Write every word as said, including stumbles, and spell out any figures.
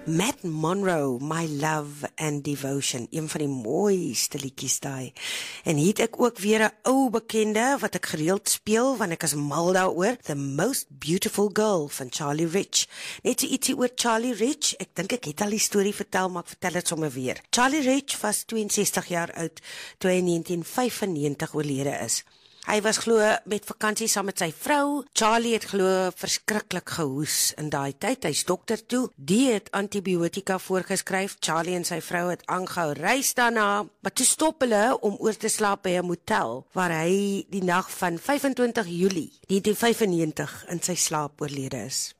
Matt Monro, My Love and Devotion, een van die mooiste liedjies daai. En hier het ek ook weer 'n ou bekende wat ek gereeld speel, want ek is mal daaroor, The Most Beautiful Girl van Charlie Rich. Net so ietsie oor Charlie Rich, ek dink ek het al die storie vertel, maar ek vertel het sommer weer. Charlie Rich was twee en sestig jaar oud toe hy in negentien vyfennegentig oorlede is. Hy was glo met vakansie saam met sy vrou. Charlie het glo verskriklik gehoes in daai tyd. Hy's dokter toe. Die het antibiotika voorgeskryf. Charlie en sy vrou het aangehou reis daarna, maar toe stop hulle om oor te slaap by 'n motel waar hy die nag van vyfentwintig Julie negentien vyfennegentig in sy slaap oorlede is.